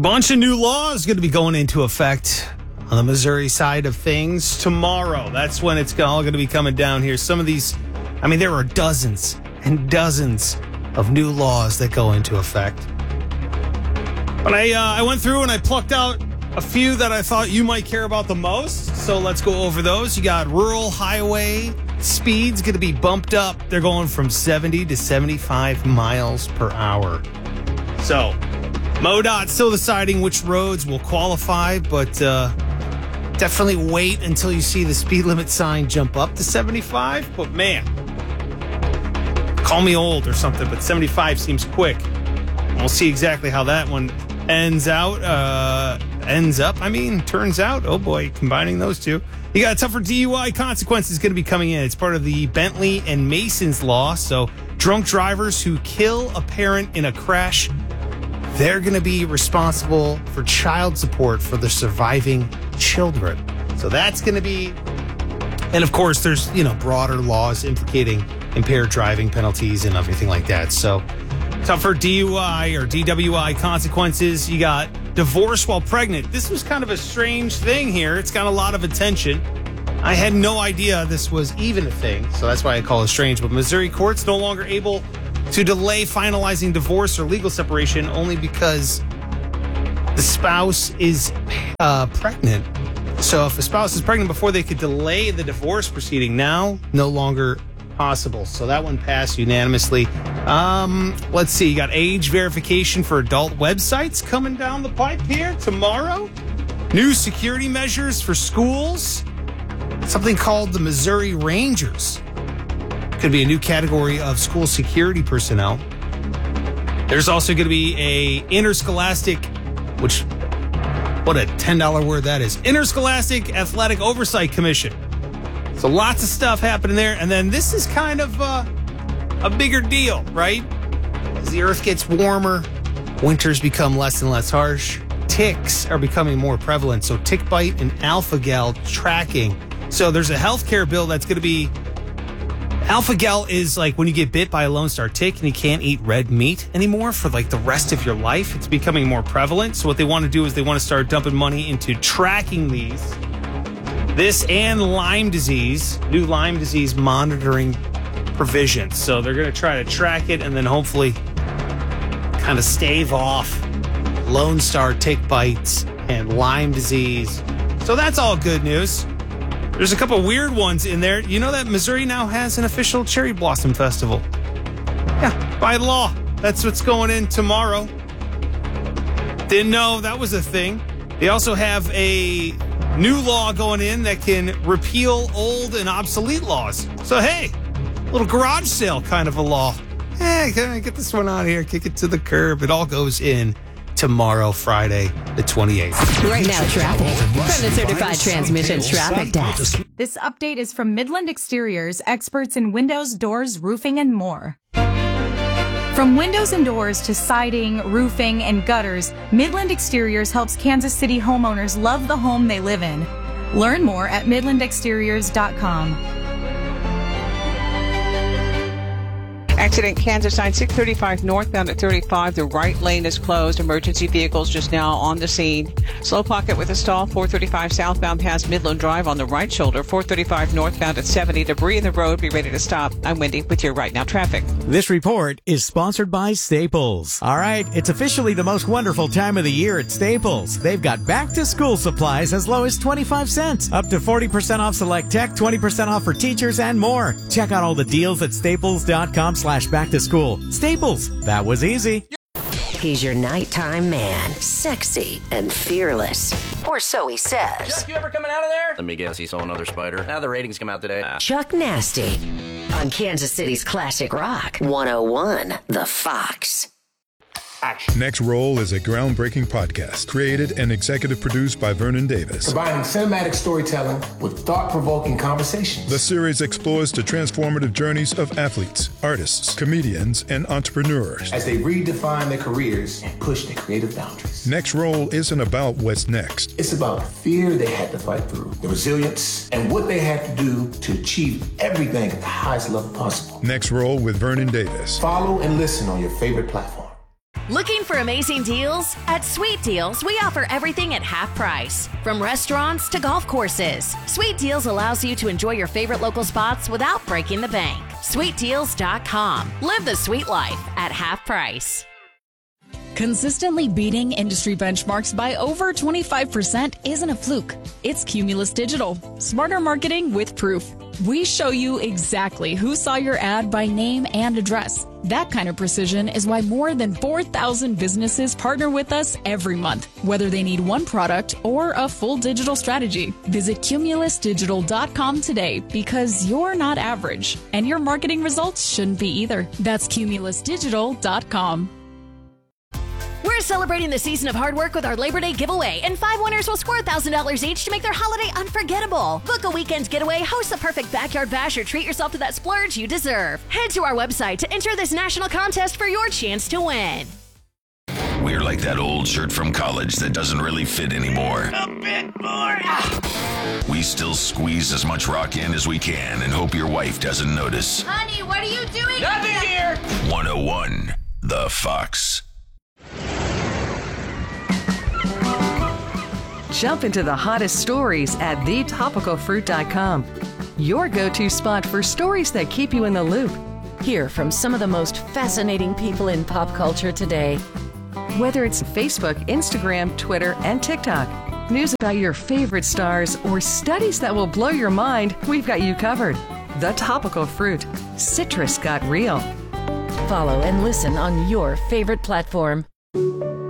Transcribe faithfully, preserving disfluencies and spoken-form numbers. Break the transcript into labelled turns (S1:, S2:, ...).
S1: Bunch of new laws going to be going into effect on the Missouri side of things tomorrow. That's when it's all going to be coming down here. Some of these, I mean, there are dozens and dozens of new laws that go into effect. But I, uh, I went through and I plucked out a few that I thought you might care about the most. So let's go over those. You got rural highway speeds going to be bumped up. They're going from seventy to seventy-five miles per hour. So MoDOT still deciding which roads will qualify, but uh, definitely wait until you see the speed limit sign jump up to seventy-five. But man, call me old or something, but seventy-five seems quick. We'll see exactly how that one ends out, uh, ends up. I mean, turns out, oh boy, combining those two. You got tougher D U I consequences going to be coming in. It's part of the Bentley and Mason's law. So drunk drivers who kill a parent in a crash, they're going to be responsible for child support for the surviving children. So that's going to be, and of course, there's, you know, broader laws implicating impaired driving penalties and everything like that. So tougher D U I or D W I consequences. You got divorce while pregnant. This was kind of a strange thing here. It's got a lot of attention. I had no idea this was even a thing, so that's why I call it strange. But Missouri courts no longer able to delay finalizing divorce or legal separation only because the spouse is uh, pregnant. So if a spouse is pregnant before they could delay the divorce proceeding, now no longer possible. So that one passed unanimously. Um, let's see. You got age verification for adult websites coming down the pipe here tomorrow. New security measures for schools. Something called the Missouri Rangers. Could be a new category of school security personnel. There's also going to be a interscholastic, which, what a ten dollar word that is. Interscholastic Athletic Oversight Commission. So lots of stuff happening there. And then this is kind of uh, a bigger deal, right? As the earth gets warmer, winters become less and less harsh. Ticks are becoming more prevalent. So tick bite and alpha-gal tracking. So there's a healthcare bill that's going to be... Alpha-gal is like when you get bit by a Lone Star tick and you can't eat red meat anymore for like the rest of your life. It's becoming more prevalent. So what they want to do is they want to start dumping money into tracking these. This and Lyme disease, new Lyme disease monitoring provisions. So they're going to try to track it and then hopefully kind of stave off Lone Star tick bites and Lyme disease. So that's all good news. There's a couple weird ones in there. You know that Missouri now has an official cherry blossom festival? Yeah, by law. That's what's going in tomorrow. Didn't know that was a thing. They also have a new law going in that can repeal old and obsolete laws. So, hey, a little garage sale kind of a law. Hey, can I get this one out of here? Kick it to the curb. It all goes in tomorrow, Friday, the twenty-eighth.
S2: Right now, traffic from the Certified Transmission Traffic Desk.
S3: This update is from Midland Exteriors, experts in windows, doors, roofing, and more. From windows and doors to siding, roofing, and gutters, Midland Exteriors helps Kansas City homeowners love the home they live in. Learn more at midland exteriors dot com.
S4: Accident Kansas sign six thirty-five northbound at thirty-five. The right lane is closed. Emergency vehicles just now on the scene. Slow pocket with a stall. four thirty-five southbound past Midland Drive on the right shoulder. four thirty-five northbound at seventy. Debris in the road. Be ready to stop. I'm Wendy with your Right Now traffic.
S5: This report is sponsored by Staples. All right, it's officially the most wonderful time of the year at Staples. They've got back-to-school supplies as low as twenty-five cents. Up to forty percent off select tech, twenty percent off for teachers, and more. Check out all the deals at staples dot com slash back to school. Staples, that was easy.
S2: He's your nighttime man, sexy and fearless. Or so he says.
S6: Chuck, you ever coming out of there? Let me guess, he saw another spider. Now the ratings come out today. Ah.
S2: Chuck Nasty on Kansas City's Classic Rock one oh one, The Fox.
S7: Action. Next Roll is a groundbreaking podcast created and executive produced by Vernon Davis.
S8: Combining cinematic storytelling with thought-provoking conversations.
S7: The series explores the transformative journeys of athletes, artists, comedians, and entrepreneurs
S8: as they redefine their careers and push their creative boundaries.
S7: Next Roll isn't about what's next.
S8: It's about the fear they had to fight through, the resilience, and what they had to do to achieve everything at the highest level possible.
S7: Next Roll with Vernon Davis.
S8: Follow and listen on your favorite platform.
S9: Looking for amazing deals? At Sweet Deals, we offer everything at half price. From restaurants to golf courses, Sweet Deals allows you to enjoy your favorite local spots without breaking the bank. sweet deals dot com. Live the sweet life at half price.
S10: Consistently beating industry benchmarks by over twenty-five percent isn't a fluke. It's Cumulus Digital. Smarter marketing with proof. We show you exactly who saw your ad by name and address. That kind of precision is why more than four thousand businesses partner with us every month, whether they need one product or a full digital strategy. Visit cumulus digital dot com today because you're not average, and your marketing results shouldn't be either. That's cumulus digital dot com.
S9: We're celebrating the season of hard work with our Labor Day giveaway, and five winners will score one thousand dollars each to make their holiday unforgettable. Book a weekend getaway, host the perfect backyard bash, or treat yourself to that splurge you deserve. Head to our website to enter this national contest for your chance to win.
S11: We're like that old shirt from college that doesn't really fit anymore.
S12: A bit more. Ah.
S11: We still squeeze as much rock in as we can and hope your wife doesn't notice.
S12: Honey, what are you doing?
S13: Nothing here.
S11: one oh one The Fox.
S14: Jump into the hottest stories at the topical fruit dot com. Your go-to spot for stories that keep you in the loop.
S2: Hear from some of the most fascinating people in pop culture today.
S14: Whether it's Facebook, Instagram, Twitter, and TikTok, news about your favorite stars, or studies that will blow your mind, we've got you covered. The Topical Fruit. Citrus got real.
S2: Follow and listen on your favorite platform.